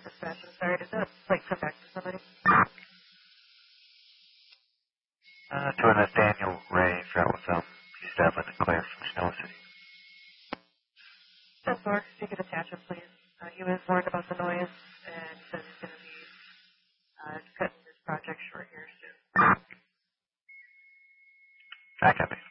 dispatch. I'm sorry, does that like come back to somebody? To a Daniel Ray, travel south, East Avenue, Claire from Snow City. That's Mark. If you could attach him, please. He was warned about the noise, and he says he's going to be cutting this project short here soon. I copy.